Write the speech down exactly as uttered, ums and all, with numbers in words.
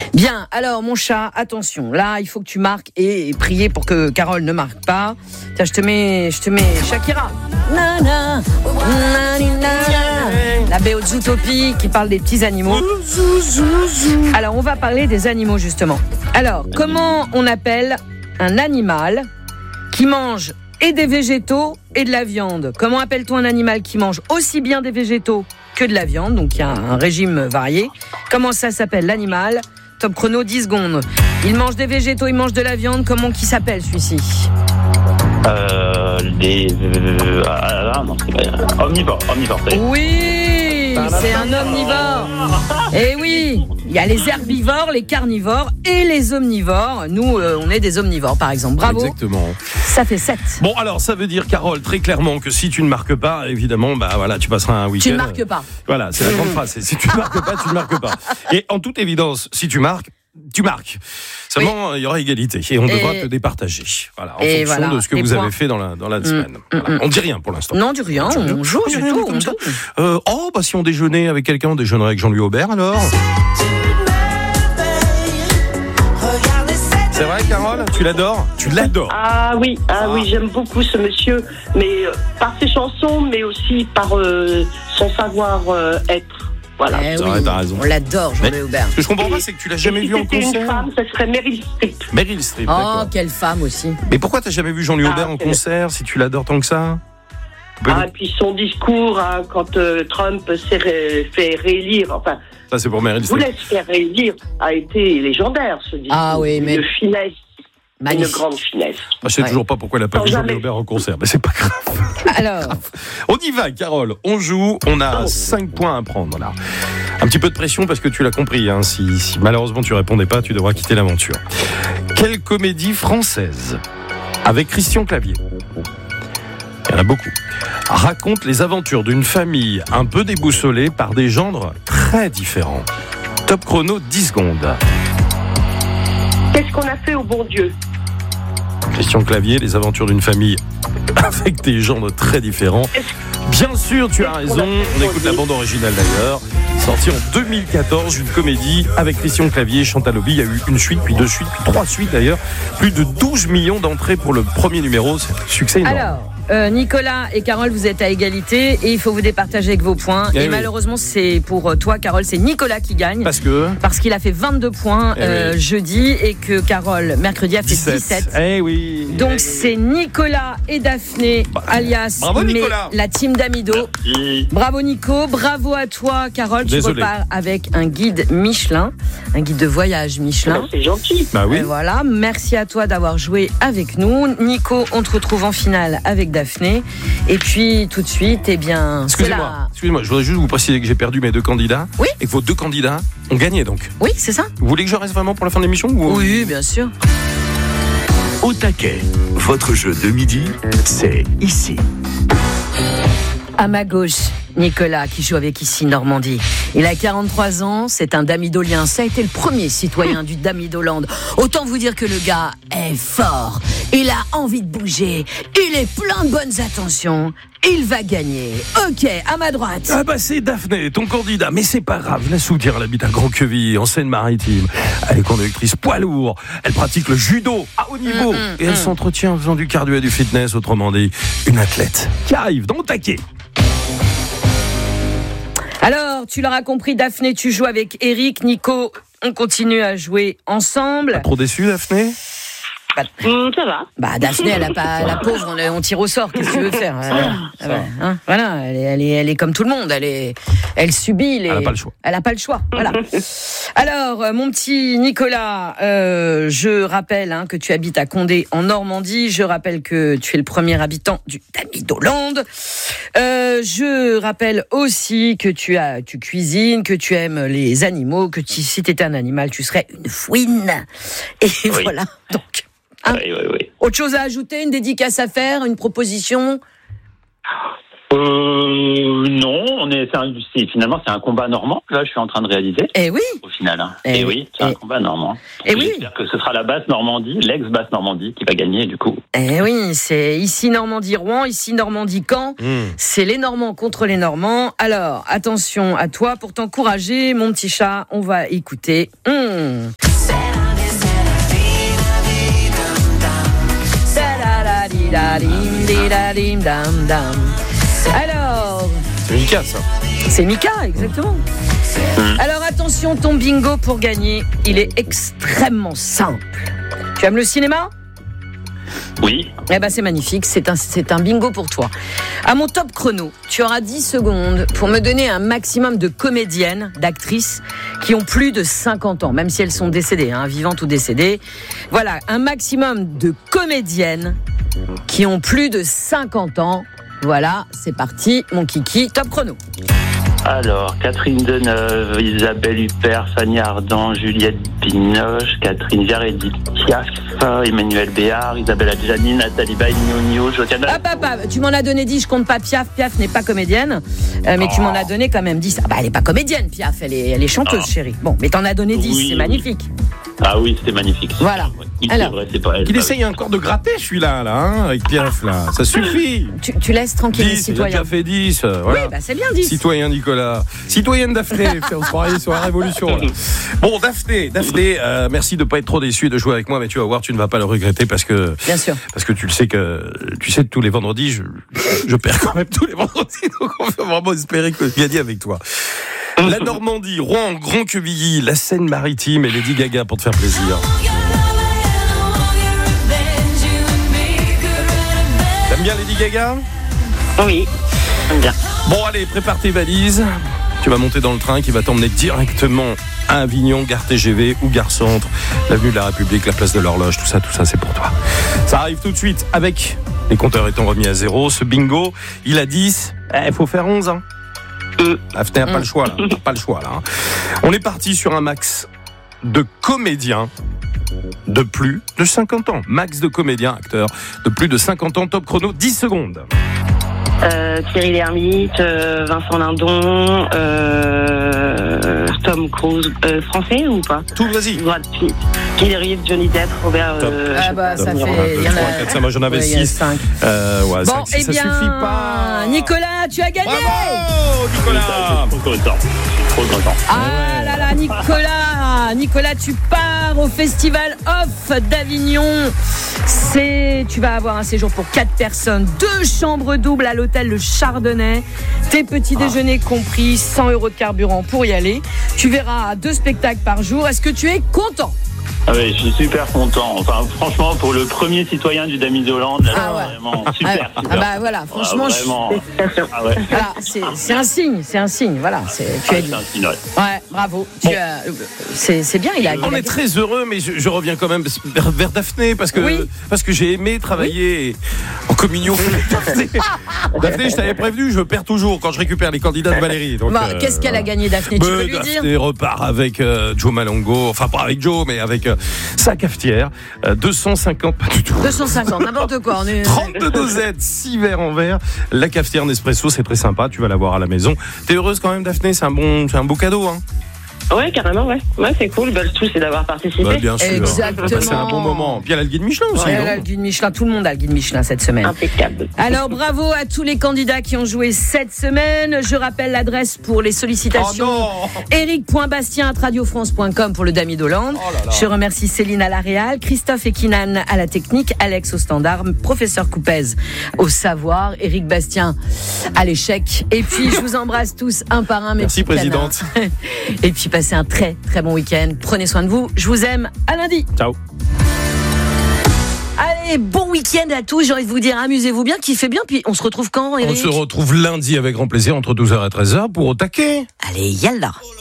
Bien, alors mon chat, attention, là il faut que tu marques et prier pour que Carole ne marque pas. Tiens, je te mets, je te mets Shakira. Na, na, na, na, na. La B O de Zootopie qui parle des petits animaux. Alors on va parler des animaux justement. Alors, comment on appelle un animal qui mange et des végétaux et de la viande? Comment appelle-t-on un animal qui mange aussi bien des végétaux que de la viande? Donc il y a un régime varié. Comment ça s'appelle l'animal? Top chrono, dix secondes. Il mange des végétaux, il mange de la viande. Comment qui s'appelle celui-ci? Euh, les... Euh, ah, non, c'est pas... Omnivore, omnivore. C'est... Oui, c'est un omnivore. Eh oui, il y a les herbivores, les carnivores et les omnivores. Nous, euh, on est des omnivores, par exemple. Bravo. Exactement. Ça fait sept. Bon, alors, ça veut dire, Carole, très clairement, que si tu ne marques pas, évidemment, bah voilà, tu passeras un week-end. Tu ne marques pas. Voilà, c'est la grande phrase. C'est, si tu ne marques pas, tu ne marques pas. Et en toute évidence, si tu marques, tu marques. Seulement, oui. Il y aura égalité et on et devra te départager. Voilà, en fonction voilà, de ce que vous points. avez fait dans la, dans la semaine. Mmh, voilà. mmh. On ne dit rien pour l'instant. Non, on dit rien, on, on joue, on joue, tout, on joue. Euh, oh, bah si on déjeunait avec quelqu'un, on déjeunerait avec Jean-Louis Aubert alors. C'est vrai, Carole? Tu l'adores? Tu l'adores? Ah oui, ah, ah. oui, j'aime beaucoup ce monsieur, mais euh, par ses chansons, mais aussi par euh, son savoir-être. Voilà. Eh oui, oui, t'as raison. On l'adore, Jean-Louis Aubert. Ce que je comprends pas, c'est que tu l'as jamais vu en concert. Si c'était une femme, ça serait Meryl Streep. Meryl Streep, oh, d'accord. Quelle femme aussi. Mais pourquoi t'as jamais vu Jean-Louis Aubert ah, en concert si tu l'adores tant que ça? Ah, et puis son discours, hein, quand euh, Trump s'est ré- fait réélire, enfin... Ça, c'est pour Meryl Streep. Voulait se faire réélire, a été légendaire, ce discours. Ah oui, mais... Une finesse. Magnifique. Une grande finesse. Je sais ouais. toujours pas pourquoi elle n'a pas vu Jean-Louis Aubert en concert, mais c'est pas grave. Alors, on y va, Carole. On joue. On a cinq points à prendre là. Un petit peu de pression parce que tu l'as compris. Hein. Si, si malheureusement tu répondais pas, tu devras quitter l'aventure. Quelle comédie française avec Christian Clavier, il y en a beaucoup, raconte les aventures d'une famille un peu déboussolée par des genres très différents? Top chrono, dix secondes. Qu'est-ce qu'on a fait au bon Dieu? Christian Clavier, les aventures d'une famille avec des genres très différents. Bien sûr, tu as raison. On écoute la bande originale d'ailleurs. Sortie en deux mille quatorze, une comédie avec Christian Clavier et Chantal Lobby. Il y a eu une suite, puis deux suites, puis trois suites d'ailleurs. Plus de douze millions d'entrées pour le premier numéro. C'est un succès énorme. Alors, euh, Nicolas et Carole, vous êtes à égalité et il faut vous départager avec vos points. Et, et oui. malheureusement, c'est pour toi, Carole, c'est Nicolas qui gagne. Parce que Parce qu'il a fait vingt-deux points euh, oui. jeudi et que Carole, mercredi, a fait dix-sept. dix-sept. Eh oui. Donc eh c'est oui. Nicolas et Daphné, bah, alias bravo, mais Nicolas. La team d'Amido. Merci. Bravo Nico, bravo à toi, Carole. Désolé. Tu repars avec un guide Michelin, un guide de voyage Michelin. Ah, c'est gentil. Bah oui. Et voilà, merci à toi d'avoir joué avec nous. Nico, on te retrouve en finale avec Daphné. Et puis tout de suite, eh bien, excusez-moi, c'est la... excusez-moi, je voudrais juste vous préciser que j'ai perdu mes deux candidats. Oui. Et que vos deux candidats ont gagné donc. Oui, c'est ça. Vous voulez que je reste vraiment pour la fin de l'émission ou... Oui, bien sûr. Au taquet, votre jeu de midi, c'est ici. À ma gauche, Nicolas qui joue avec Ici Normandie. Il a quarante-trois ans, c'est un Damidolien. Ça a été le premier citoyen du Damidoland. Autant vous dire que le gars est fort. Il a envie de bouger. Il est plein de bonnes intentions. Il va gagner. Ok, à ma droite. Ah bah c'est Daphné, ton candidat. Mais c'est pas grave, la soutire, elle habite à Grand-Quevilly, en Seine-Maritime. Elle est conductrice poids lourd. Elle pratique le judo à haut niveau. Mmh, mmh, et elle mmh. s'entretient en faisant du cardio et du fitness, autrement dit, une athlète qui arrive dans le taquet. Alors, tu l'auras compris, Daphné, tu joues avec Eric, Nico, on continue à jouer ensemble. Pas trop déçu, Daphné? Bah, mmh, ça va. Bah, Daphné, elle a pas, la pauvre, on, on tire au sort, qu'est-ce que tu veux faire? euh, ah bah, hein, Voilà, elle est, elle, est, elle est comme tout le monde, elle, est, elle subit les... Elle n'a pas le choix. Elle n'a pas le choix, voilà. Alors, euh, mon petit Nicolas, euh, je rappelle hein, que tu habites à Condé, en Normandie. Je rappelle que tu es le premier habitant du Damidoland. Euh, je rappelle aussi que tu, as, tu cuisines, que tu aimes les animaux, que tu, si tu étais un animal, tu serais une fouine. Et oui. Voilà, donc... Hein oui, oui, oui. Autre chose à ajouter, une dédicace à faire, une proposition? Euh, non, on est, c'est un, c'est, finalement, c'est un combat normand que là, je suis en train de réaliser. Eh oui. Au final. Hein. Eh et oui, c'est eh. un combat normand. Eh oui. J'espère que ce sera la basse Normandie, l'ex-basse Normandie qui va gagner, du coup. Eh oui, c'est ici Normandie-Rouen, ici Normandie-Caen. Mmh. C'est les Normands contre les Normands. Alors, attention à toi pour t'encourager, mon petit chat. On va écouter. Mmh. Alors, C'est Mika, ça. c'est Mika, exactement. Alors attention, ton bingo pour gagner, il est extrêmement simple. Tu aimes le cinéma ? Oui. Eh ben c'est magnifique, c'est un, c'est un bingo pour toi. À mon top chrono, tu auras dix secondes pour me donner un maximum de comédiennes, d'actrices qui ont plus de cinquante ans, même si elles sont décédées, hein, vivantes ou décédées. Voilà, un maximum de comédiennes qui ont plus de cinquante ans. Voilà, c'est parti, mon kiki, top chrono. Alors, Catherine Deneuve, Isabelle Huppert, Fanny Ardant, Juliette Binoche, Catherine Viard, Edith Piaf, Emmanuel Béard, Isabelle Adjani, Nathalie Baye, Nino, Josiane. Hop, hop, hop, tu m'en as donné dix, je compte pas Piaf. Piaf n'est pas comédienne, euh, mais oh. tu m'en as donné quand même dix. Ah bah elle est pas comédienne, Piaf, elle est, elle est chanteuse, oh. chérie. Bon, mais t'en as donné dix, oui, c'est magnifique. Ah oui, c'était magnifique. Voilà. Il, Alors, vrai, c'est pas elle, Il essaye encore de gratter celui-là, là, hein, avec Piaf, là. Ça suffit. Tu, tu laisses tranquille les dix, il a citoyens. déjà fait dix. euh, Voilà. Oui, bah c'est bien dix. Citoyen Nicolas. Citoyenne Daphné, on se croirait sur la Révolution. Là. Bon, Daphné, Daphné euh, merci de ne pas être trop déçu et de jouer avec moi, mais tu vas voir, tu ne vas pas le regretter parce que, Bien sûr. parce que tu le sais que, tu sais que tous les vendredis, je, je perds quand même tous les vendredis, donc on peut vraiment espérer que je gagne avec toi. La Normandie, Rouen, Grand-Quevilly, la Seine-Maritime et Lady Gaga pour te faire plaisir. T'aimes bien Lady Gaga ? Oui, j'aime bien. Bon, allez, prépare tes valises. Tu vas monter dans le train qui va t'emmener directement à Avignon, gare T G V ou gare Centre, l'avenue de la République, la place de l'Horloge, tout ça, tout ça, c'est pour toi. Ça arrive tout de suite avec les compteurs étant remis à zéro. Ce bingo, il a dix. Il eh, faut faire onze, hein. Daphné n'a pas le choix, là. Pas le choix, là. Hein. On est parti sur un max de comédiens de plus de cinquante ans. Max de comédiens, acteurs de plus de cinquante ans. Top chrono, dix secondes. Euh, Thierry Lhermitte, euh, Vincent Lindon, euh, Tom Cruise, euh, français ou pas ? Tout, vas-y. Brad Pitt, Keanu Reeves, Johnny Depp, Robert. Euh, Ah bah ça Top. fait, il y en trois, a quatre, cinq, moi j'en avais ouais, il y a six. cinq. Euh, ouais, Bon, cinq, eh ça bien, suffit pas. Nicolas, tu as gagné. Bravo, Nicolas. Trop content. Trop content. Ah là là, Nicolas, Nicolas, tu pars au Festival Off d'Avignon. C'est, tu vas avoir un séjour pour quatre personnes, deux chambres doubles à l'hôtel Le Chardonnay, tes petits Ah. déjeuners compris, cent euros de carburant pour y aller. Tu verras deux spectacles par jour. Est-ce que tu es content ? Ah ouais, je suis super content. Enfin, franchement, pour le premier citoyen du Dami d'Hollande, là, Ah ouais. vraiment super, Ah, super. ah bah voilà, franchement, Ah, je- vraiment. Ah ouais. voilà, c'est, c'est un signe, c'est un signe. Voilà, c'est, tu Ah, as c'est dit. un signe, ouais. Ouais, bravo. Tu as, c'est, c'est bien, il a. On il a- est très heureux, mais je, je reviens quand même vers, vers Daphné parce que, Oui. parce que j'ai aimé travailler en communion avec Daphné. Daphné, je t'avais prévenu, je perds toujours quand je récupère les candidats de Valérie. Donc, Bon, euh, qu'est-ce qu'elle a gagné, Daphné ? Tu Ben, veux lui dire ? Daphné repart avec euh, Joe Malongo, enfin pas avec Joe, mais avec euh, sa cafetière. Euh, deux cent cinquante, pas du tout. deux cent cinquante, n'importe quoi. On est... trente-deux dosettes, six verres en verre. La cafetière Nespresso, c'est très sympa. Tu vas l'avoir à la maison. T'es heureuse quand même, Daphné ? C'est un bon, c'est un beau cadeau, hein ? Ouais, carrément, ouais. Ouais, c'est cool. Bah, le tout, c'est d'avoir participé. Bah, bien sûr. Exactement. On va passer un bon moment. Puis il y a le guide Michelin aussi. Ouais, non là, le guide Michelin, tout le monde a le guide Michelin cette semaine. Impeccable. Alors bravo à tous les candidats qui ont joué cette semaine. Je rappelle l'adresse pour les sollicitations. Oh non. Eric point bastien arobase radio france point com pour le Dami d'Hollande. Oh là là. Je remercie Céline à la réal, Christophe et Kinan à la technique, Alex au standard, professeur Coupez au savoir, Eric Bastien à l'échec. Et puis je vous embrasse tous un par un, mes Merci, petits canards. présidente. Et puis passez un très très bon week-end. Prenez soin de vous. Je vous aime. À lundi. Ciao. Allez, bon week-end à tous. J'ai envie de vous dire, amusez-vous bien, kiffez bien. Puis on se retrouve quand, Eric ? On se retrouve lundi avec grand plaisir entre douze heures et treize heures pour Au Taquet. Allez, yallah.